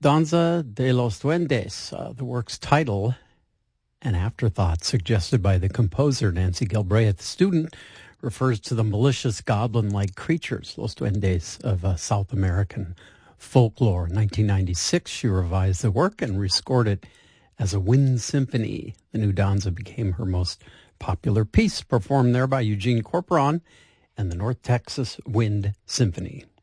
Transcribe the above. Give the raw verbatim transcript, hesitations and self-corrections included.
Danza de los Duendes, uh, the work's title, an afterthought suggested by the composer Nancy Galbraith. The student refers to the malicious goblin-like creatures, Los Duendes, of uh, South American folklore. In nineteen ninety-six, she revised the work and rescored it as a wind symphony. The new Danza became her most popular piece, performed there by Eugene Corporon and the North Texas Wind Symphony.